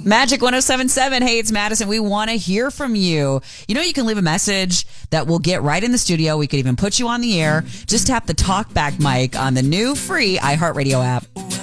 Magic 107.7. Hey, it's Madison. We want to hear from you. You know, you can leave a message that we'll get right in the studio. We could even put you on the air. Just tap the talkback mic on the new free iHeartRadio app.